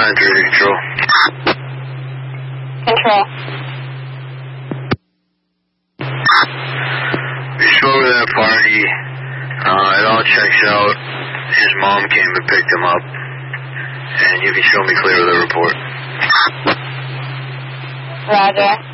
9-3 control. Control. We spoke with that party. It all checks out. His mom came and picked him up. And you can show me clear of the report. Roger.